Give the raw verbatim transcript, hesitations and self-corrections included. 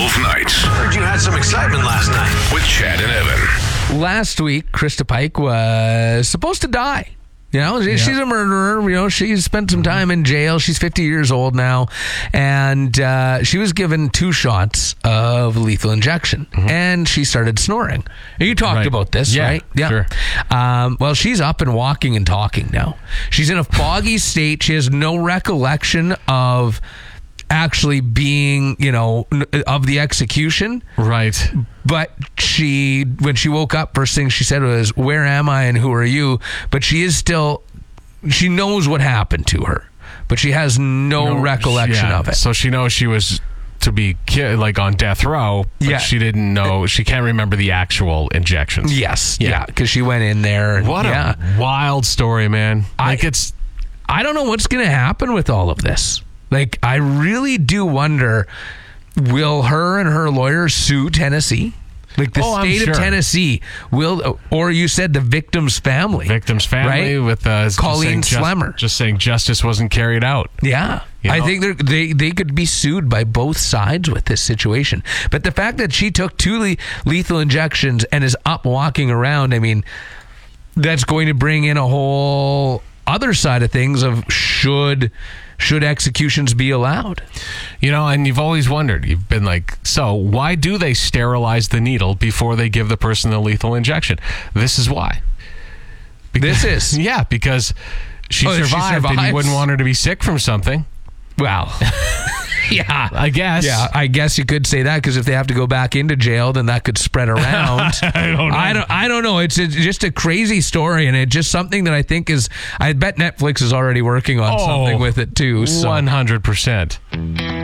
Wolf Nights. Heard you had some excitement last night. With Chad and Evan. Last week, Krista Pike was supposed to die. You know, she, Yeah. she's a murderer. You know, she's spent some time in jail. She's fifty years old now. And uh, she was given two shots of lethal injection. Mm-hmm. And she started snoring. And you talked Right. about this, Yeah, right? sure. Um, well, she's up and walking and talking now. She's in a foggy state. She has no recollection of actually being, you know, n- of the execution. Right. But she, when she woke up, first thing she said was, "Where am I and who are you?" But she is still, she knows what happened to her, but she has no, No, recollection yeah. of it. So she knows she was to be ki- like on death row, but Yeah. she didn't know. She can't remember the actual injections. Yes, Yeah. yeah, because she went in there. And, What yeah. a wild story, man. I- Like it's I don't know what's going to happen with all of this. Like, I really do wonder, will her and her lawyer sue Tennessee? Like the Oh, I'm state sure. of Tennessee will, or you said the victim's family. victim's family right? with uh, just Colleen saying just- Slemmer. just saying justice wasn't carried out. Yeah. You I know? think they're- they they could be sued by both sides with this situation. But the fact that she took two le- lethal injections and is up walking around, I mean, that's going to bring in a whole other side of things of should should executions be allowed? You know, and you've always wondered, you've been like, so why do they sterilize the needle before they give the person the lethal injection? This is why. This is. Yeah, because she, Oh, she survived and you survives. wouldn't want her to be sick from something. Well, yeah. I guess. Yeah, I guess you could say that, because if they have to go back into jail, then that could spread around. I don't know. I don't. I don't know. It's, it's just a crazy story, and it's just something that I think is. I bet Netflix is already working on Oh, something with it too. So. one hundred percent.